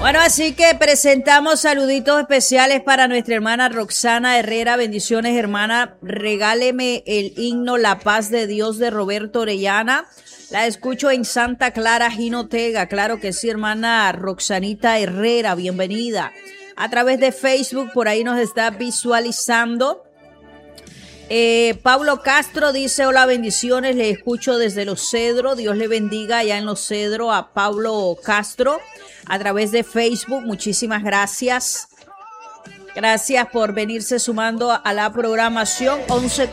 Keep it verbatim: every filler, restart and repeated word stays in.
Bueno, así que presentamos saluditos especiales para nuestra hermana Roxana Herrera. Bendiciones, hermana. Regáleme el himno La Paz de Dios de Roberto Orellana. La escucho en Santa Clara, Jinotega. Claro que sí, hermana Roxanita Herrera, bienvenida. A través de Facebook, por ahí nos está visualizando. Eh, Pablo Castro dice, hola, bendiciones, le escucho desde Los Cedros. Dios le bendiga allá en Los Cedros a Pablo Castro a través de Facebook. Muchísimas gracias. Gracias por venirse sumando a la programación. once